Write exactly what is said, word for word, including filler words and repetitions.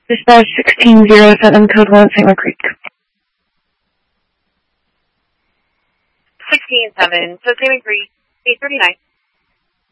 Dispatch sixteen zero seven, code one, Saint Clair Creek. sixteen seven, so Saint Clair Creek, eight thirty-nine.